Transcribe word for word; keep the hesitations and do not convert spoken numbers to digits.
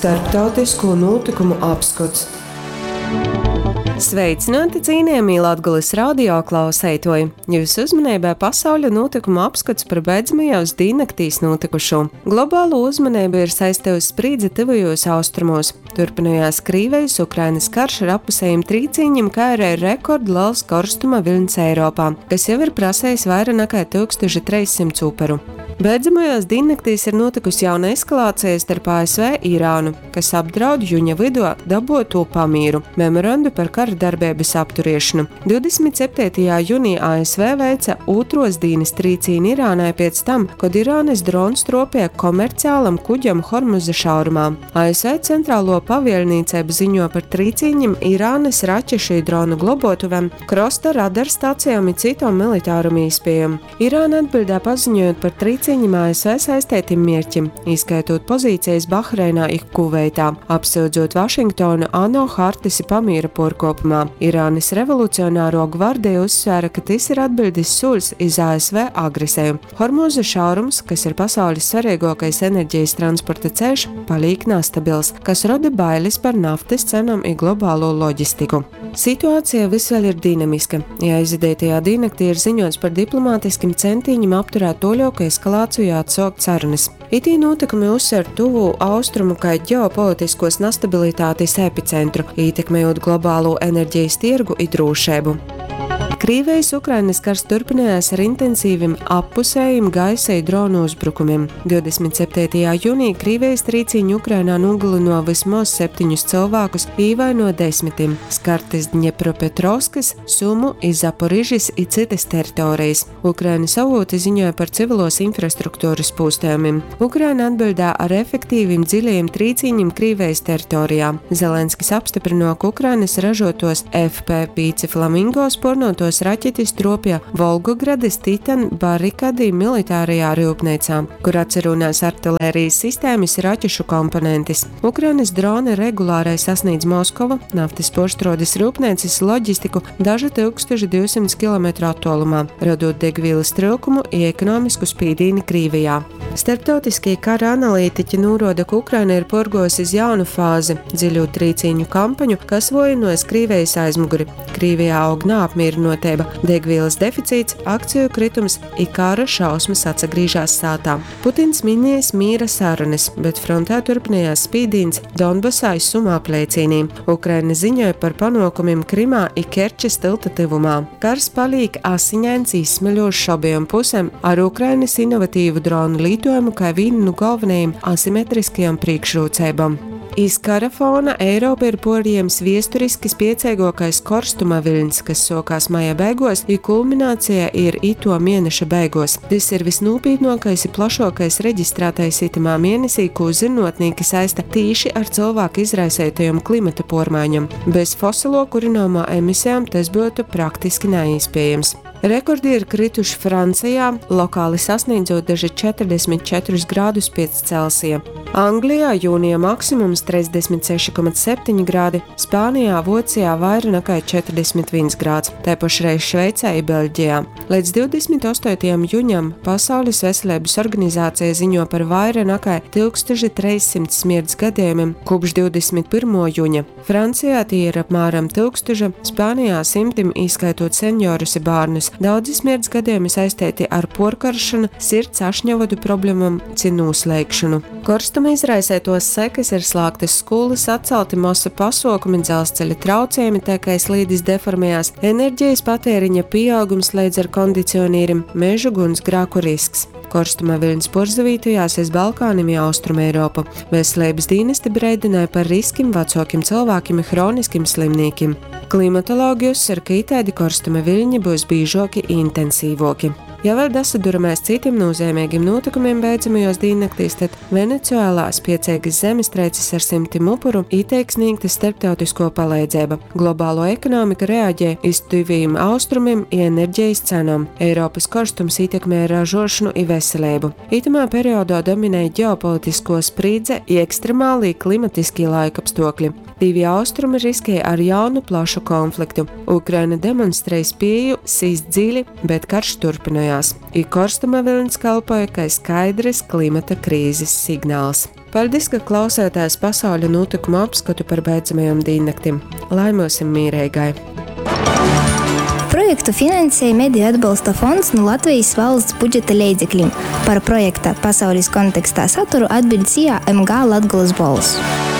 Starptautisko notikumu apskats. Sveicināti, cienījamie Latgules radio klausētoji! Jūsu uzmanībā pasauļu notikumu apskats par beidzamajos dīnaktīs notikušo. Globālo uzmanību ir saistījusi sprīdze tuvajos austrumos. Turpinājās Krīvijas Ukrainas karš ar apusējiem trīcīņiem, kā arī rekordliels karstuma viļņs Eiropā, kas jau ir prasējis vairāk nekā tūkstoš trīssimts uperu. Beidzamajās dīnaktīs ir notikusi jauna eskalācija starp A S V Irānu, kas apdraud jūņa vidū daboto pamīru, memorandu par kara darbības apturiešanu. divdesmit septītajā jūnijā A S V veica otros dienas trīcīni Irānai pēc tam, kad Irānas drons tropēja komerciālam kuģam Hormuza šaurumā. A S V centrālo pavēlniecību ziņo par trīcīņiem Irānas raķešu dronu globotuvēm, krosta radarstācijām un citom militārum īspējām. Irāna atbildē paziņojot par trīcīņiem A S V saistētiem mērķim, izskaitot pozīcijas Bahreinā un Kuveitā, apsūdzot Vašingtonu ANO hartisi pamīra porkopumā. Irānas revolucionāro gvardija uzsvēra, ka tas ir atbildes soļs iz A S V agresēju. Hormuza šaurums, kas ir pasaules svarīgākais enerģijas transporta ceļš, paliek nestabils, kas rada bailes par naftas cenām un globālo loģistiku. Situācija visvēl ir dinamiska. Ja aizvadītajā dīnaktī ir ziņots par diplomātiskiem centiņiem apturēt toļoku eskalāciju atsaukt sarunas. Itī notikumi uzsver tuvu austrumu kā ģeopolitiskos nestabilitātes epicentru, ietekmējot globālo enerģijas tirgu un drošību. Krīvijas Ukrainas karš turpinājās ar intensīviem appusējiem gaisa dronu uzbrukumiem. divdesmit septītajā jūnijā Krīvijas trīcīņi Ukrainā nogalino vismaz septiņus cilvēkus, ievaino desmitiem, skartas Dņepropetrovskas, Sumu, Zaporižas un citas teritorijas. Ukrainas avoti ziņoja par civilos infrastruktūras pūstējumiem. Ukraina atbildē ar efektīviem dziļajiem trīcīņiem Krīvijas teritorijā. Zelenskis apstiprino, ka Ukrainas ražotos F P pieci Flamingo spornotos raķetis tropja Volgogradas Titan barikadī militārajā rūpnīcā, kur atcerunās artilērijas sistēmas raķešu komponentis. Ukrainas droni regulārai sasniedz Moskova, naftas porštrodes rūpnīcas loģistiku dažu tūkstoši divsimt kilometru attālumā, radot degvielas trūkumu un ekonomisku spīdīni Krīvijā. Starptautiskie kara analītiķi norāda, ka Ukraina ir porgojusi uz jaunu fāzi, dziļu trīcīņu kampaņu, kas vojinojas Krīvijas aizmuguri. Krīvijā aug neapmierinotība, degvielas deficīts, akciju kritums un kara šausmas atsagrīžās sātā. Putins minējas mīra sarunas, bet frontē turpinājās spīdīns Donbasā un Sumā plēcīnī. Ukraina ziņoja par panākumiem Krimā un Kerčes tilta tuvumā. Kars paliek asiņains izsmeļošs abiem pusēm ar Ukrainas inovatīvu dronu lītojumu kā vienu no galvenajiem asimetriskajām priekšrocībām. Iz kara fona Eiropa ir porījams viesturiski spiecīgākais karstuma viļņs, kas sākās maija beigās, un kulminācija ir ito mēneša beigās. Tas ir visnūpītnākais un plašākais reģistrētais itamā mēnesī, ko zinātnieki saista tīši ar cilvēku izraisītajām klimata pārmaiņām. Bez fosilo kurināmā emisijām tas būtu praktiski neiespējams. Rekordi ir krituši Francijā, lokāli sasniedzot daži četrdesmit četrus grādus pēc Celsija. Anglijā jūnija maksimums trīsdesmit seši komats septiņi grādi, Spānijā, Vācijā vairāk nekā četrdesmit viens grāds, tāpašreiz Šveicē un Beļģijā. Līdz divdesmit astotajam jūņam Pasaules veselības organizācija ziņo par vairāk nekā tūkstoš trīssimts smirdas gadījumiem kopš divdesmit pirmā jūņa. Francijā tie ir apmēram tūkstoša, Spānijā simtim, izskaitot seniorus un bērnus. Daudzi smirdas gadījumi saistīti ar porkaršanu, sirds ašņavadu problēmām, cinu slēgšanu. Karstuma izraisētos sekas ir slēgtas skolas, atcelti masa pasākumi, dzelzceļa traucējumi, tā kā slīdis deformējās, enerģijas patēriņa pieaugums līdz ar kondicionierim, mežu gunsgrēku risks. Karstuma viļņs porzavītojās aiz Balkāniem un Austrum Eiropu. Veselības dienesti brēdināja par riskiem vecākiem cilvēkiem un hroniskiem slimniekiem. Klimatologi uzsver, ka itādi karstuma viļņi būs biežāki un intensīvāki. Ja vēl dasaduramies citiem nozīmīgiem notikumiem beidzamajos dīnaktīs, tad Venecuēlā spiecīgas zemestrīces ar simtiem upuru ieteik sniegta starptautisko palīdzību. Globālo ekonomika reaģē uz tuviem austrumiem un enerģijas cenām. Eiropas karstums ietekmē ražošanu un veselību. Itamā periodā dominēja ģeopolitisko sprīdze un ekstremālī klimatiskie laikapstākļi. Divi austrumi riskēja ar jaunu plašu konfliktu. Ukraina demonstrēja spēju sīst dziļi, bet karš turpinājās. I karstuma viļņs kalpoja kā skaidrs klimata krīzes signāls. Paldies, ka klausāties pasauļu notikumu apskatu par beidzamajām diennaktim. Laimosim mīrēgai! Projektu finansēja Mediju atbalsta fonds no Latvijas valsts budžeta līdzekļiem. Par projekta pasaules kontekstā saturu atbild C I A M G Latgoles balss.